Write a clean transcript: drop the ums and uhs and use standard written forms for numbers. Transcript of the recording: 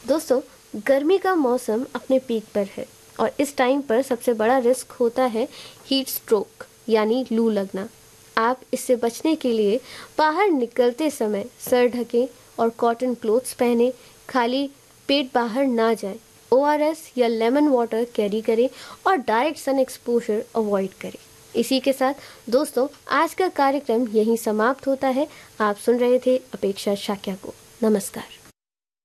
दोस्तों, गर्मी का मौसम अपने पीक पर है और इस टाइम पर सबसे बड़ा रिस्क होता है हीट स्ट्रोक यानी लू लगना। आप इससे बचने के लिए बाहर निकलते समय सर ढकें और कॉटन क्लोथ्स पहने, खाली पेट बाहर ना जाएं। ओआरएस या लेमन वाटर कैरी करें और डायरेक्ट सन एक्सपोजर अवॉइड करें। इसी के साथ दोस्तों, आज का कार्यक्रम यहीं समाप्त होता है। आप सुन रहे थे अपेक्षा शाक्या को। नमस्कार।